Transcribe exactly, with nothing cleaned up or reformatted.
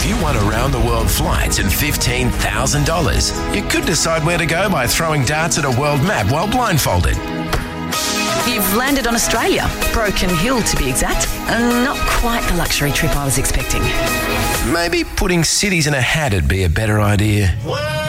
If you want around-the-world flights and fifteen thousand dollars, you could decide where to go by throwing darts at a world map while blindfolded. You've landed on Australia, Broken Hill to be exact, and not quite the luxury trip I was expecting. Maybe putting cities in a hat'd be a better idea.